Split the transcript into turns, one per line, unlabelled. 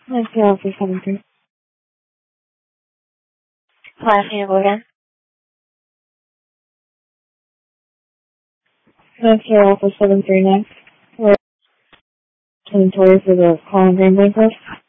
Okay, Alpha 73.
Last name again.
Okay, Alpha 739. We're inventory for the Colin Greenway Post.